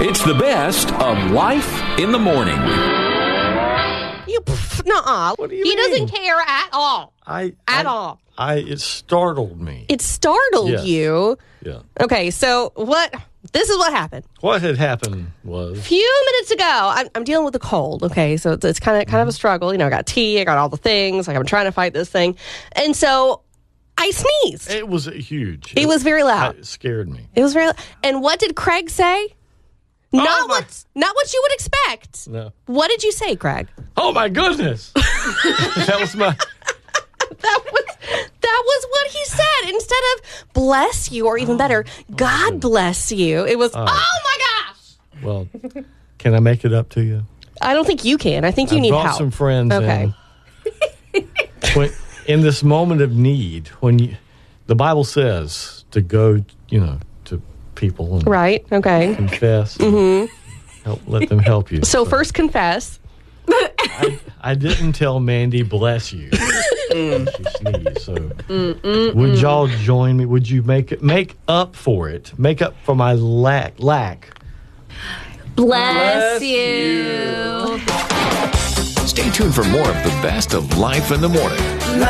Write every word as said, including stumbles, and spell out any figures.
It's the best of Life in the Morning. You, pff, nuh-uh. What do you he mean? doesn't care at all. I At I, all. I it startled me. It startled Yes. you. Yeah. Okay, so what? This is what happened. What had happened was A few minutes ago, I'm, I'm dealing with a cold. Okay, so it's, it's kind of kind of a struggle. You know, I got tea, I got all the things. Like I'm trying to fight this thing, and so I sneezed. it was huge. It was very loud. It scared me. It was very. And what did Craig say? Not Oh, my- what not what you would expect. No. What did you say, Craig? Oh my goodness! That was my. That was that was what he said. Instead of bless you, or even better, God bless you. It was, oh, my gosh. Well, can I make it up to you? I don't think you can. I think you I need brought help. some friends Okay. in. When, in this moment of need, when you, the Bible says to go, you know, to people and Right. Okay. confess, and help, let them help you. So first confess. I, I didn't tell Mandy bless you. She sneezed. So would y'all join me? Would you make it make up for it? Make up for my lack lack. Bless, Bless you. Stay tuned for more of the best of Life in the Morning.